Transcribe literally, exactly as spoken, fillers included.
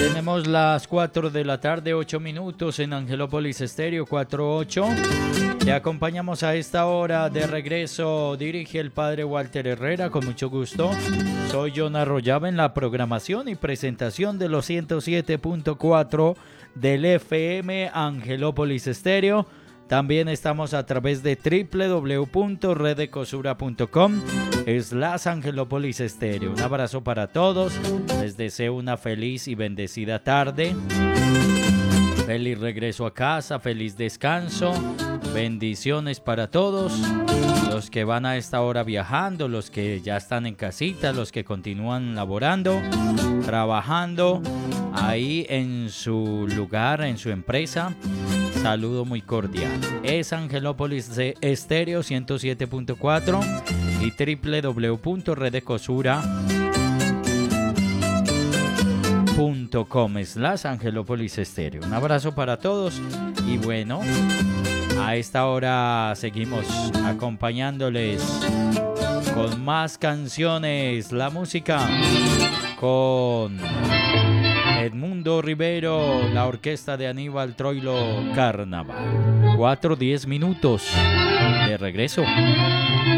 Tenemos las cuatro de la tarde, ocho minutos en Angelópolis Estéreo, cuatro ocho. Te acompañamos a esta hora de regreso. Dirige el padre Walter Herrera, con mucho gusto. Soy John Arroyave en la programación y presentación de los ciento siete punto cuatro del F M Angelópolis Estéreo. También estamos a través de doble u doble u doble u punto redecosura punto com slash Angelópolis Estéreo. Un abrazo para todos. Les deseo una feliz y bendecida tarde. Feliz regreso a casa, feliz descanso. Bendiciones para todos. Los que van a esta hora viajando, los que ya están en casita, los que continúan laborando, trabajando ahí en su lugar, en su empresa. Saludo muy cordial. Es Angelópolis Estéreo ciento siete punto cuatro y doble u doble u doble u punto redecosura punto com slash Angelópolis Estéreo. Un abrazo para todos y bueno, a esta hora seguimos acompañándoles con más canciones, la música con Edmundo Rivero, la orquesta de Aníbal Troilo, Carnaval. cuatro diez minutos de regreso.